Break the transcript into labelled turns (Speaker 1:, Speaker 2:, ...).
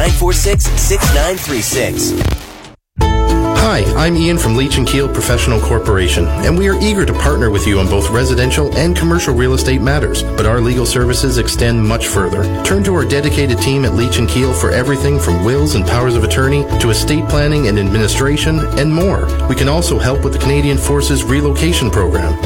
Speaker 1: 946-6936.
Speaker 2: Hi, I'm Ian from Leach & Keel Professional Corporation, and we are eager to partner with you on both residential and commercial real estate matters, but our legal services extend much further. Turn to our dedicated team at Leach & Keel for everything from wills and powers of attorney to estate planning and administration and more. We can also help with the Canadian Forces relocation program.